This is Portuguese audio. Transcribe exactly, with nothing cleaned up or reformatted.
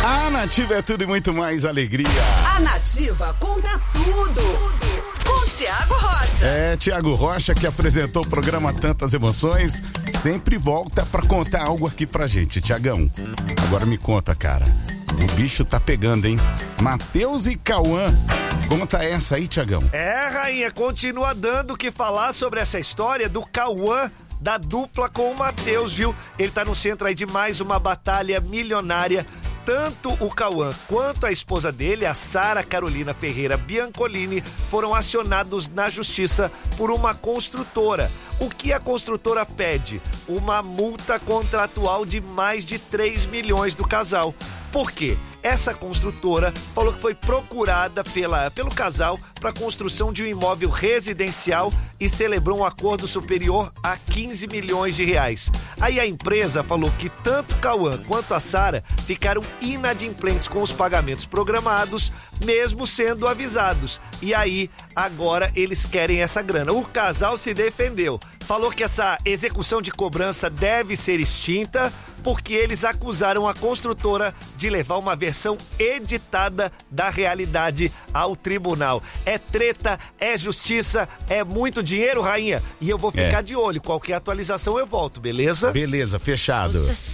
A Nativa é tudo e muito mais alegria. A Nativa conta tudo. Com Tiago Rocha. É, Tiago Rocha, que apresentou o programa Tantas Emoções, sempre volta pra contar algo aqui pra gente. Tiagão, agora me conta, cara. O bicho tá pegando, hein? Matheus e Cauã. Conta essa aí, Tiagão. É, rainha, continua dando o que falar sobre essa história do Cauã, da dupla com o Matheus, viu? Ele tá no centro aí de mais uma batalha milionária. Tanto o Cauã quanto a esposa dele, a Sara Carolina Ferreira Biancolini, foram acionados na justiça por uma construtora. O que a construtora pede? Uma multa contratual de mais de três milhões do casal. Por quê? Essa construtora falou que foi procurada pela, pelo casal para a construção de um imóvel residencial e celebrou um acordo superior a quinze milhões de reais. Aí a empresa falou que tanto Cauã quanto a Sara ficaram inadimplentes com os pagamentos programados, mesmo sendo avisados. E aí, agora eles querem essa grana. O casal se defendeu. Falou que essa execução de cobrança deve ser extinta porque eles acusaram a construtora de levar uma versão editada da realidade ao tribunal. É treta, é justiça, é muito dinheiro, rainha. E eu vou ficar É. de olho. Qualquer atualização eu volto, beleza? Beleza, fechado.